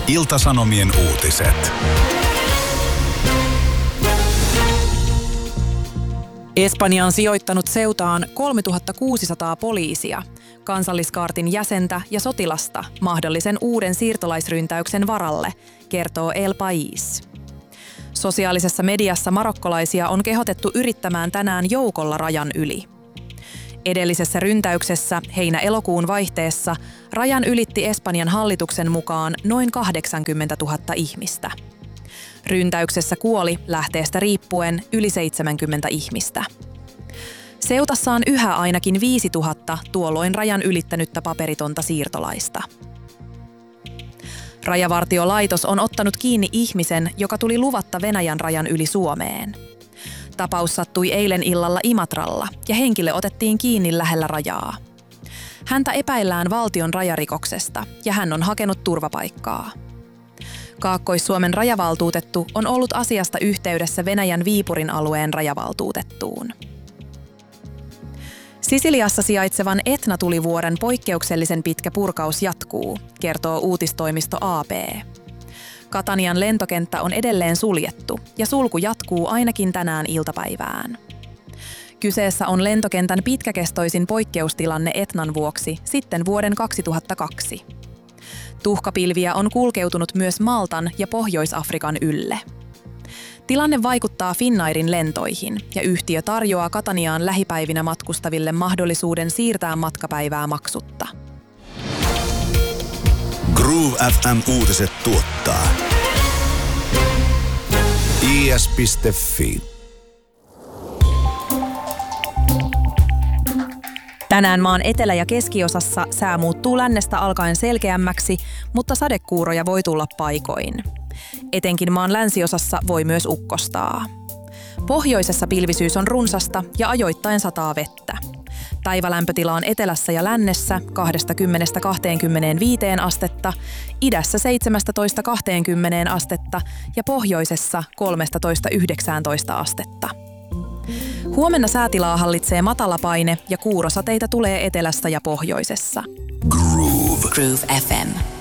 Ilta-Sanomien uutiset. Espanja on sijoittanut Ceutaan 3600 poliisia, kansalliskaartin jäsentä ja sotilasta mahdollisen uuden siirtolaisryntäyksen varalle, kertoo El País. Sosiaalisessa mediassa marokkolaisia on kehotettu yrittämään tänään joukolla rajan yli. Edellisessä ryntäyksessä heinä-elokuun vaihteessa rajan ylitti Espanjan hallituksen mukaan noin 80 000 ihmistä. Ryntäyksessä kuoli lähteestä riippuen yli 70 ihmistä. Ceutassa on yhä ainakin 5000 tuolloin rajan ylittänyttä paperitonta siirtolaista. Rajavartiolaitos on ottanut kiinni ihmisen, joka tuli luvatta Venäjän rajan yli Suomeen. Tapaus sattui eilen illalla Imatralla ja henkilö otettiin kiinni lähellä rajaa. Häntä epäillään valtion rajarikoksesta ja hän on hakenut turvapaikkaa. Kaakkois-Suomen rajavaltuutettu on ollut asiasta yhteydessä Venäjän Viipurin alueen rajavaltuutettuun. Sisiliassa sijaitsevan Etna-tulivuoren poikkeuksellisen pitkä purkaus jatkuu, kertoo uutistoimisto AP. Catanian lentokenttä on edelleen suljettu ja sulku jatkuu ainakin tänään iltapäivään. Kyseessä on lentokentän pitkäkestoisin poikkeustilanne Etnan vuoksi sitten vuoden 2002. Tuhkapilviä on kulkeutunut myös Maltan ja Pohjois-Afrikan ylle. Tilanne vaikuttaa Finnairin lentoihin ja yhtiö tarjoaa Cataniaan lähipäivinä matkustaville mahdollisuuden siirtää matkapäivää maksutta. Groove FM uutiset tuottaa is.fi. Tänään maan etelä- ja keskiosassa sää muuttuu lännestä alkaen selkeämmäksi, mutta sadekuuroja voi tulla paikoin. Etenkin maan länsiosassa voi myös ukkostaa. Pohjoisessa pilvisyys on runsasta ja ajoittain sataa vettä. Päivälämpötila on etelässä ja lännessä 20–25 astetta, idässä 17–20 astetta ja pohjoisessa 13–19 astetta. Huomenna säätilaa hallitsee matalapaine ja kuurosateita tulee etelässä ja pohjoisessa. Groove FM.